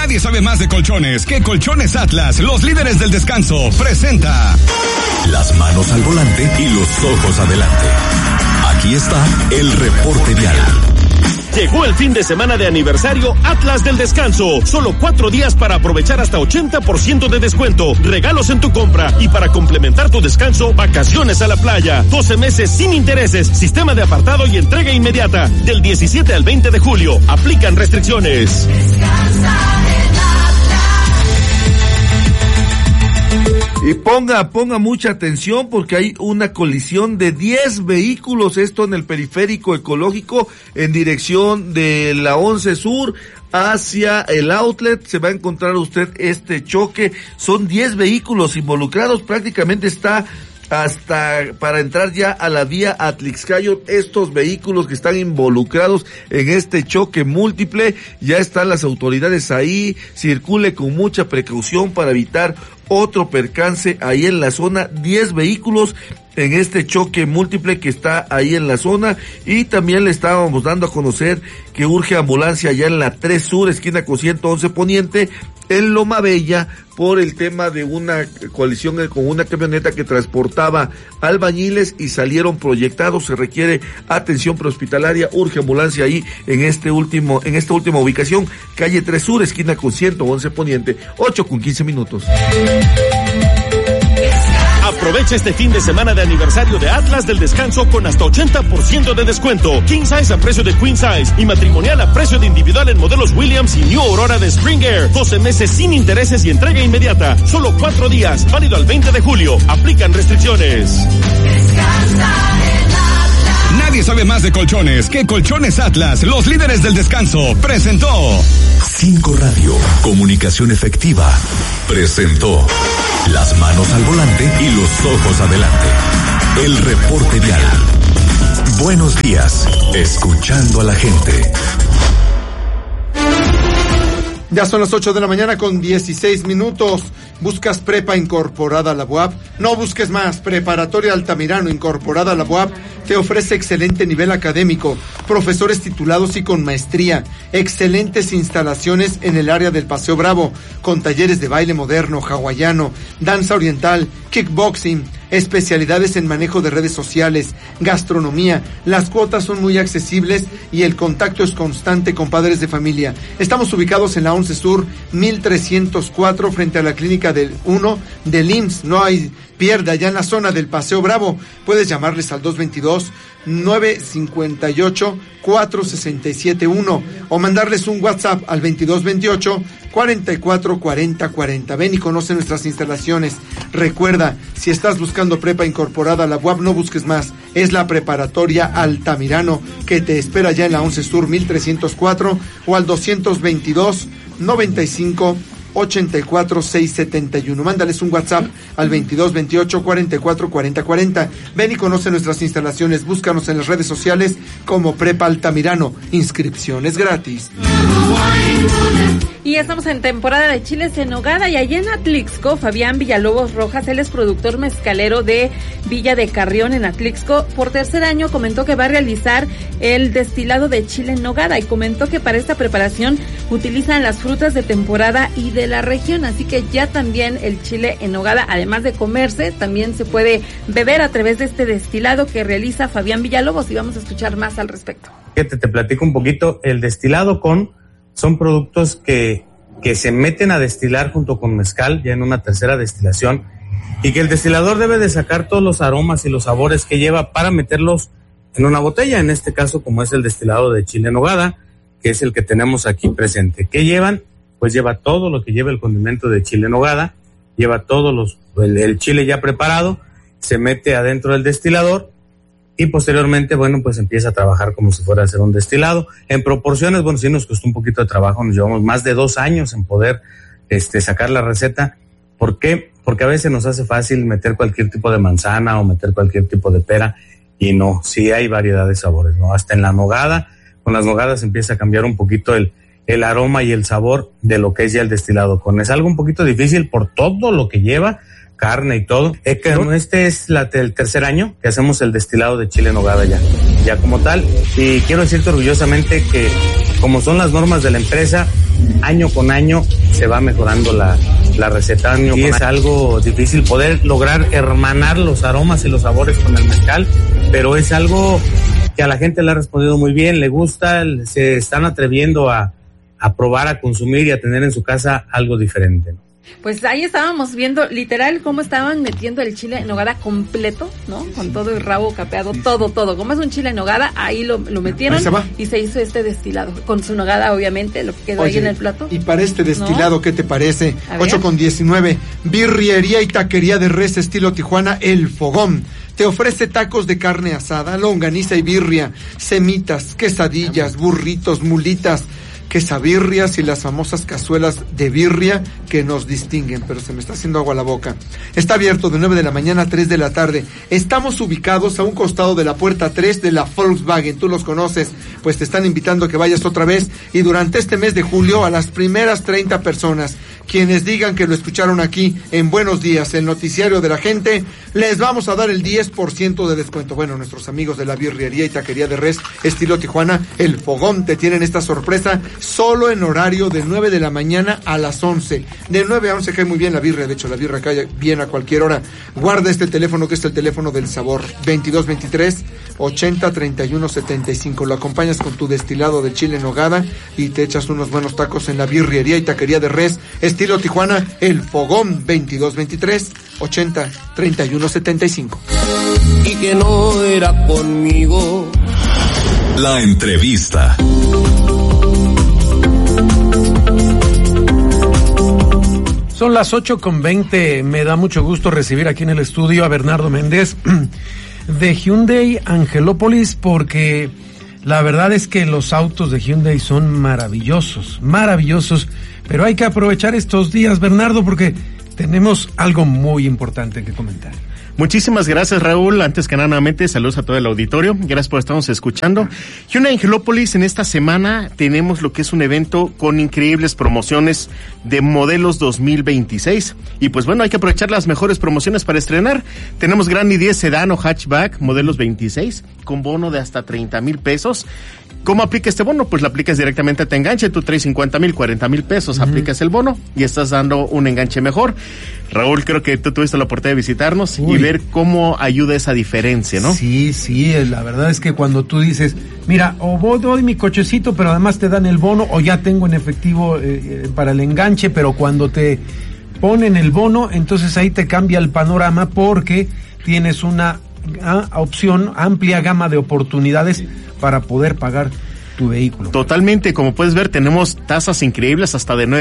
Nadie sabe más de colchones que Colchones Atlas, los líderes del descanso, presenta las manos al volante y los ojos adelante. Aquí está el reporte vial. Llegó el fin de semana de aniversario Atlas del Descanso. Solo 4 días para aprovechar hasta 80% de descuento, regalos en tu compra y para complementar tu descanso, vacaciones a la playa. 12 meses sin intereses, sistema de apartado y entrega inmediata. Del 17 al 20 de julio. Aplican restricciones. Y ponga mucha atención porque hay una colisión de 10 vehículos, esto en el periférico ecológico, en dirección de la 11 Sur hacia el outlet. Se va a encontrar usted este choque. Son 10 vehículos involucrados, prácticamente está hasta para entrar ya a la vía Atlixcayo. Estos vehículos que están involucrados en este choque múltiple, ya están las autoridades ahí. Circule con mucha precaución para evitar otro percance ahí en la zona. 10 vehículos en este choque múltiple que está ahí en la zona. Y también le estábamos dando a conocer que urge ambulancia allá en la 3 Sur, esquina con 111 Poniente, en Loma Bella, por el tema de una colisión con una camioneta que transportaba albañiles y salieron proyectados. Se requiere atención prehospitalaria, urge ambulancia ahí en esta última ubicación, calle 3 Sur, esquina con 111 Poniente, 8:15. Aprovecha este fin de semana de aniversario de Atlas del Descanso con hasta 80% de descuento. King Size a precio de Queen Size y matrimonial a precio de individual en modelos Williams y New Aurora de Spring Air. 12 meses sin intereses y entrega inmediata. Solo 4 días, válido al 20 de julio. Aplican restricciones. Nadie sabe más de colchones que Colchones Atlas, los líderes del descanso, presentó 5 Radio, comunicación efectiva, presentó las manos al volante y los ojos adelante. El reporte vial. Buenos días, escuchando a la gente. Ya son las 8 de la mañana con 16 minutos. ¿Buscas prepa incorporada a la UAP? No busques más. Preparatoria Altamirano incorporada a la UAP te ofrece excelente nivel académico, profesores titulados y con maestría, excelentes instalaciones en el área del Paseo Bravo, con talleres de baile moderno, hawaiano, danza oriental, kickboxing, especialidades en manejo de redes sociales, gastronomía. Las cuotas son muy accesibles y el contacto es constante con padres de familia. Estamos ubicados en la 11 Sur, 1304, frente a la clínica del 1 del IMSS. No hay pierde, allá en la zona del Paseo Bravo. Puedes llamarles al 222-958-4671 o mandarles un WhatsApp al 2228-444040. Ven y conoce nuestras instalaciones. Recuerda, si estás buscando prepa incorporada a la UAP, no busques más. Es la Preparatoria Altamirano que te espera ya en la 11 Sur 1304 o al 222-95-84-671. Mándales un WhatsApp al 2228-444040. Ven y conoce nuestras instalaciones. Búscanos en las redes sociales como Prepa Altamirano. Inscripciones gratis. Y estamos en temporada de chiles en nogada y allá en Atlixco, Fabián Villalobos Rojas, él es productor mezcalero de Villa de Carrión en Atlixco. Por tercer año comentó que va a realizar el destilado de chile en nogada y comentó que para esta preparación utilizan las frutas de temporada y de la región, así que ya también el chile en nogada, además de comerse, también se puede beber a través de este destilado que realiza Fabián Villalobos y vamos a escuchar más al respecto. Te platico un poquito. El destilado son productos que se meten a destilar junto con mezcal, ya en una tercera destilación, y que el destilador debe de sacar todos los aromas y los sabores que lleva para meterlos en una botella, en este caso como es el destilado de chile en nogada, que es el que tenemos aquí presente. ¿Qué llevan? Pues lleva todo lo que lleva el condimento de chile en nogada, lleva el chile ya preparado, se mete adentro del destilador, y posteriormente, pues empieza a trabajar como si fuera a hacer un destilado. En proporciones, sí nos costó un poquito de trabajo, nos llevamos más de 2 años en poder sacar la receta. ¿Por qué? Porque a veces nos hace fácil meter cualquier tipo de manzana o meter cualquier tipo de pera, y no, sí hay variedad de sabores, ¿no? Hasta en la nogada, con las nogadas empieza a cambiar un poquito el aroma y el sabor de lo que es ya el destilado. Es algo un poquito difícil por todo lo que lleva, carne y todo. Este es el tercer año que hacemos el destilado de chile en nogada ya. ya como tal. Y quiero decirte orgullosamente que, como son las normas de la empresa, año con año se va mejorando la receta. Y es algo difícil poder lograr hermanar los aromas y los sabores con el mezcal, pero es algo que a la gente le ha respondido muy bien, le gusta, se están atreviendo a probar, a consumir y a tener en su casa algo diferente, ¿no? Pues ahí estábamos viendo literal cómo estaban metiendo el chile en nogada completo, ¿no? Con todo el rabo capeado, todo. Como es un chile en nogada, ahí lo metieron y se hizo este destilado. Con su nogada, obviamente, lo que quedó ahí en el plato. Y para este destilado, ¿no? ¿Qué te parece? 8:19. Birriería y taquería de res estilo Tijuana, El Fogón. Te ofrece tacos de carne asada, longaniza y birria, semitas, quesadillas, burritos, mulitas, quesabirrias y las famosas cazuelas de birria que nos distinguen, pero se me está haciendo agua la boca. Está abierto de 9 de la mañana a 3 de la tarde. Estamos ubicados a un costado de la puerta 3 de la Volkswagen. Tú los conoces, pues te están invitando a que vayas otra vez, y durante este mes de julio a las primeras 30 personas quienes digan que lo escucharon aquí en Buenos Días, el noticiario de la gente, les vamos a dar el 10% de descuento. Bueno, nuestros amigos de la birrería y taquería de res estilo Tijuana, El Fogón, te tienen esta sorpresa solo en horario de 9 de la mañana a las 11. De 9 a 11 cae muy bien la birria, de hecho la birria cae bien a cualquier hora. Guarda este teléfono, que es el teléfono del sabor, 2223-80-31-75. Lo acompañas con tu destilado de chile en nogada y te echas unos buenos tacos en la birrería y taquería de res estilo Tijuana, El Fogón, 2223-80-31-75. Y que no era conmigo. La entrevista. Son las 8:20. Me da mucho gusto recibir aquí en el estudio a Bernardo Méndez de Hyundai Angelópolis, porque la verdad es que los autos de Hyundai son maravillosos, pero hay que aprovechar estos días, Bernardo, porque tenemos algo muy importante que comentar. Muchísimas gracias, Raúl. Antes que nada, nuevamente, saludos a todo el auditorio. Gracias por estarnos escuchando. Hyundai Angelópolis, en esta semana tenemos lo que es un evento con increíbles promociones de modelos 2026. Y pues bueno, hay que aprovechar las mejores promociones para estrenar. Tenemos Grand i10 Sedán o Hatchback, modelos 26, con bono de hasta 30,000 pesos. ¿Cómo aplica este bono? Pues lo aplicas directamente a tu enganche. Tú traes 50,000, 40,000 pesos, aplicas el bono y estás dando un enganche mejor. Raúl, creo que tú tuviste la oportunidad de visitarnos y ver cómo ayuda esa diferencia, ¿no? Sí, la verdad es que cuando tú dices, mira, o doy mi cochecito, pero además te dan el bono, o ya tengo en efectivo para el enganche, pero cuando te ponen el bono, entonces ahí te cambia el panorama, porque tienes una opción, amplia gama de oportunidades para poder pagar tu vehículo. Totalmente, como puedes ver, tenemos tasas increíbles, hasta de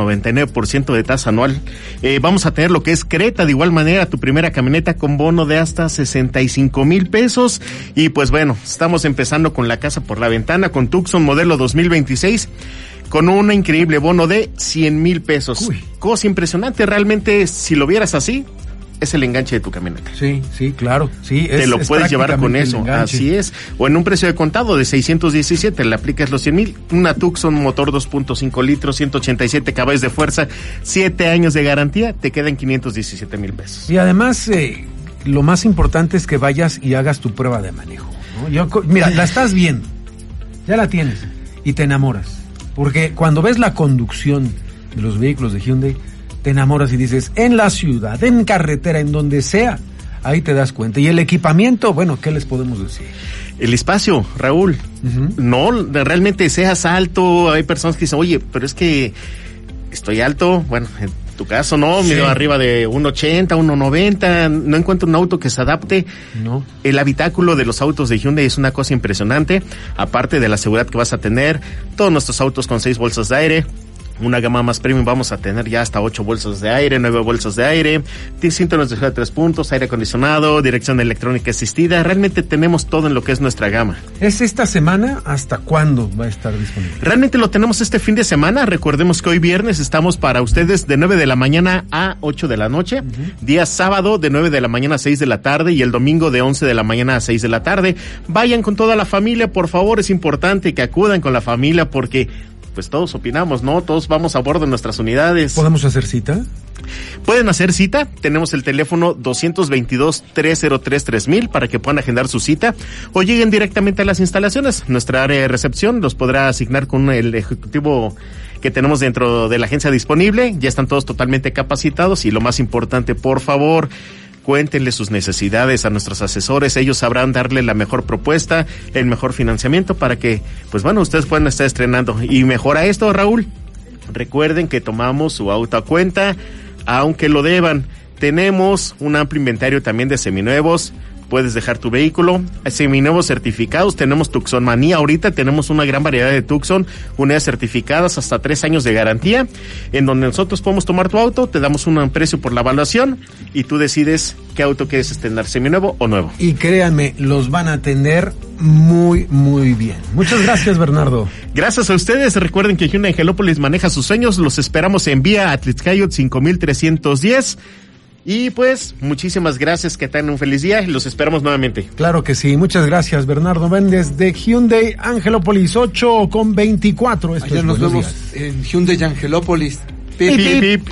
9.99% de tasa anual. Vamos a tener lo que es Creta, de igual manera, tu primera camioneta con bono de hasta 65,000 pesos. Y pues bueno, estamos empezando con la casa por la ventana, con Tucson modelo 2026, con un increíble bono de 100,000 pesos. Cosa impresionante, realmente, si lo vieras así, es el enganche de tu camioneta. Sí, claro. Sí, te lo puedes llevar con eso, así es. O en un precio de contado de 617, le aplicas los 100,000. Una Tucson motor 2.5 litros, 187 caballos de fuerza, 7 años de garantía, te quedan 517,000 pesos. Y además, lo más importante es que vayas y hagas tu prueba de manejo, ¿no? Mira, la estás viendo, ya la tienes, y te enamoras. Porque cuando ves la conducción de los vehículos de Hyundai, te enamoras y dices, en la ciudad, en carretera, en donde sea, ahí te das cuenta. Y el equipamiento, bueno, ¿qué les podemos decir? El espacio, Raúl, no realmente seas alto. Hay personas que dicen, oye, pero es que estoy alto. Bueno, en tu caso no, mido arriba de 1.80, 1.90, no encuentro un auto que se adapte. No. El habitáculo de los autos de Hyundai es una cosa impresionante, aparte de la seguridad que vas a tener. Todos nuestros autos con 6 bolsas de aire. Una gama más premium vamos a tener ya hasta 8 bolsas de aire, 9 bolsas de aire, cinturones de 3 puntos, aire acondicionado, dirección electrónica asistida. Realmente tenemos todo en lo que es nuestra gama. ¿Es esta semana? ¿Hasta cuándo va a estar disponible? Realmente lo tenemos este fin de semana. Recordemos que hoy viernes estamos para ustedes de 9 de la mañana a 8 de la noche. Día sábado de 9 de la mañana a 6 de la tarde y el domingo de 11 de la mañana a 6 de la tarde. Vayan con toda la familia, por favor. Es importante que acudan con la familia porque pues todos opinamos, ¿no? Todos vamos a bordo de nuestras unidades. ¿Podemos hacer cita? Pueden hacer cita, tenemos el teléfono 222-303-3000 para que puedan agendar su cita o lleguen directamente a las instalaciones. Nuestra área de recepción los podrá asignar con el ejecutivo que tenemos dentro de la agencia disponible. Ya están todos totalmente capacitados y lo más importante, por favor, cuéntenle sus necesidades a nuestros asesores. Ellos sabrán darle la mejor propuesta, el mejor financiamiento para que, pues bueno, ustedes puedan estar estrenando. Y mejora esto, Raúl. Recuerden que tomamos su auto a cuenta, aunque lo deban. Tenemos un amplio inventario también de seminuevos. Puedes dejar tu vehículo, seminuevos certificados, tenemos Tucson Manía ahorita, tenemos una gran variedad de Tucson, unidades certificadas hasta 3 años de garantía, en donde nosotros podemos tomar tu auto, te damos un precio por la evaluación y tú decides qué auto quieres estrenar, seminuevo o nuevo. Y créanme, los van a atender muy, muy bien. Muchas gracias, Bernardo. Gracias a ustedes, recuerden que Hyundai Angelópolis maneja sus sueños, los esperamos en vía Atlixcayot 5310. Y pues, muchísimas gracias, que tengan un feliz día y los esperamos nuevamente. Claro que sí, muchas gracias, Bernardo Méndez de Hyundai Angelópolis, 8:24. Allá nos vemos en Hyundai Angelópolis. Pip, pip, pip.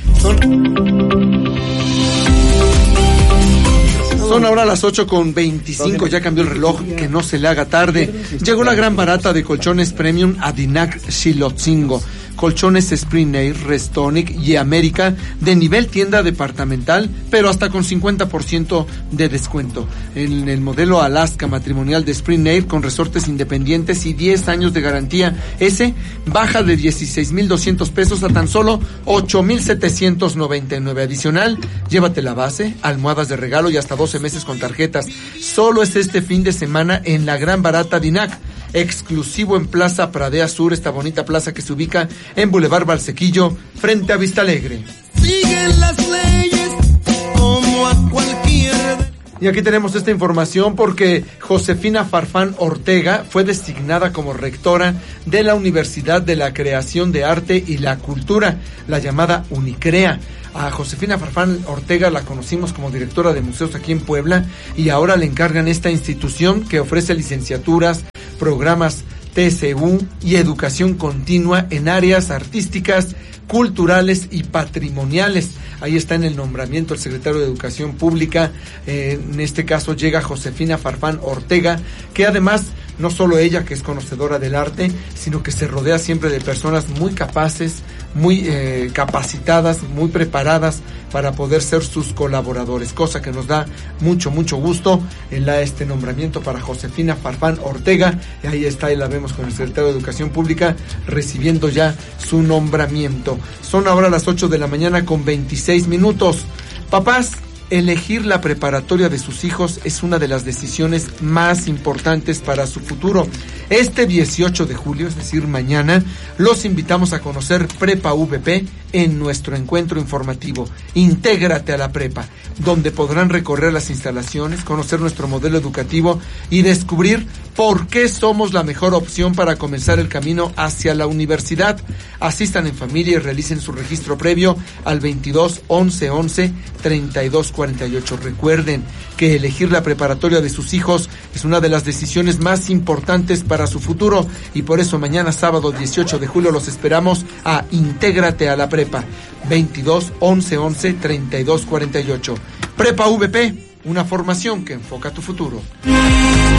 Son ahora las 8:25, ya cambió el reloj, que no se le haga tarde. Llegó la gran barata de colchones premium a Dinac Xilotzingo. Colchones Spring Air, Restonic y América de nivel tienda departamental, pero hasta con 50% de descuento. En el modelo Alaska matrimonial de Spring Air con resortes independientes y 10 años de garantía, ese baja de 16,200 pesos a tan solo 8,799. Adicional, llévate la base, almohadas de regalo y hasta 12 meses con tarjetas. Solo es este fin de semana en la gran barata Dinac, exclusivo en Plaza Pradea Sur, esta bonita plaza que se ubica en Boulevard Valsequillo, frente a Vista Alegre. Siguen las leyes como a cualquier... Y aquí tenemos esta información porque Josefina Farfán Ortega fue designada como rectora de la Universidad de la Creación de Arte y la Cultura, la llamada Unicrea. A Josefina Farfán Ortega la conocimos como directora de museos aquí en Puebla y ahora le encargan esta institución que ofrece licenciaturas, programas TCU y educación continua en áreas artísticas, culturales y patrimoniales. Ahí está en el nombramiento el secretario de Educación Pública, en este caso llega Josefina Farfán Ortega, que además no solo ella que es conocedora del arte, sino que se rodea siempre de personas muy capaces, muy capacitadas, muy preparadas para poder ser sus colaboradores, cosa que nos da mucho gusto en este nombramiento para Josefina Farfán Ortega. Y ahí está, y la vemos con el secretario de Educación Pública recibiendo ya su nombramiento. Son ahora las 8:26 a.m. Papás, elegir la preparatoria de sus hijos es una de las decisiones más importantes para su futuro. Este 18 de julio, es decir, mañana, los invitamos a conocer Prepa VP en nuestro encuentro informativo. Intégrate a la prepa, donde podrán recorrer las instalaciones, conocer nuestro modelo educativo y descubrir por qué somos la mejor opción para comenzar el camino hacia la universidad. Asistan en familia y realicen su registro previo al 22 11 11 32 48. Recuerden que elegir la preparatoria de sus hijos es una de las decisiones más importantes para su futuro y por eso mañana sábado 18 de julio los esperamos a Intégrate a la Prepa, 22 11 11 32 48. Prepa VP, una formación que enfoca tu futuro.